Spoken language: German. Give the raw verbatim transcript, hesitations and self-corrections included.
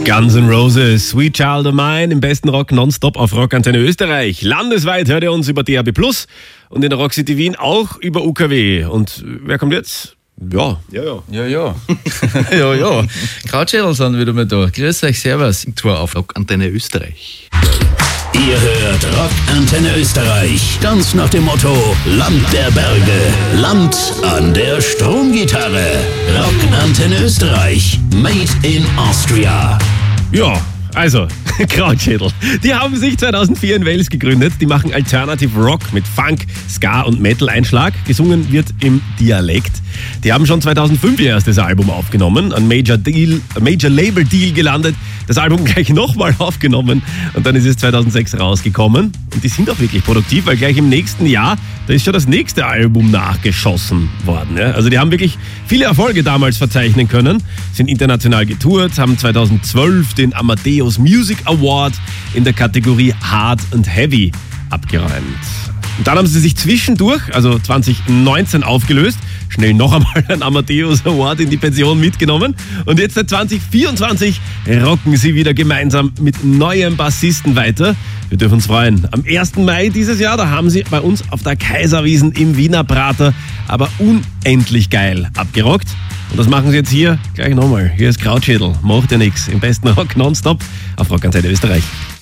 Guns N' Roses, Sweet Child of Mine, im besten Rock nonstop auf Rockantenne Österreich. Landesweit hört ihr uns über D A B plus und in der Rock City Wien auch über U K W. Und wer kommt jetzt? Ja, ja, ja. Ja, ja. ja, ja. Krautschädel sind wieder mal da. Grüß euch, servus. Tour auf Rockantenne Österreich. Ihr hört Rockantenne Österreich. Ganz nach dem Motto Land der Berge, Land an der Stromgitarre. Rockantenne Österreich, made in Austria. Ja, also, Krautschädel. Die haben sich zweitausendvier in Wales gegründet. Die machen Alternative Rock mit Funk, Ska und Metal-Einschlag. Gesungen wird im Dialekt. Die haben schon zweitausendfünf ihr erstes Album aufgenommen, ein Major Deal, ein Major Label Deal gelandet, das Album gleich nochmal aufgenommen und dann ist es zweitausendsechs rausgekommen. Und die sind auch wirklich produktiv, weil gleich im nächsten Jahr, da ist schon das nächste Album nachgeschossen worden. Ja? Also die haben wirklich viele Erfolge damals verzeichnen können, sind international getourt, haben zweitausendzwölf den Amadeus Music Award in der Kategorie Hard and Heavy abgeräumt. Und dann haben sie sich zwischendurch, also zwanzig neunzehn, aufgelöst, schnell noch einmal einen Amadeus Award in die Pension mitgenommen und jetzt seit zwanzig vierundzwanzig rocken sie wieder gemeinsam mit neuem Bassisten weiter. Wir dürfen uns freuen. Am ersten Mai dieses Jahr, da haben sie bei uns auf der Kaiserwiesen im Wiener Prater aber unendlich geil abgerockt. Und das machen sie jetzt hier gleich nochmal. Hier ist Krautschädel, macht ja nix. Im besten Rock nonstop auf Rockantenne Österreich.